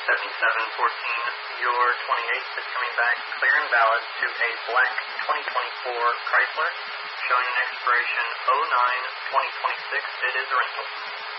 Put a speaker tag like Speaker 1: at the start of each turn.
Speaker 1: 7714, your 28th is coming back clear and valid to a black 2024 Chrysler, showing an expiration 09-2026. It is a rental.